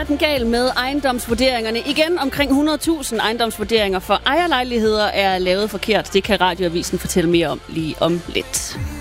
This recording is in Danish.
den gal med ejendomsvurderingerne. Igen omkring 100.000 ejendomsvurderinger for ejerlejligheder er lavet forkert. Det kan Radioavisen fortælle mere om lige om lidt.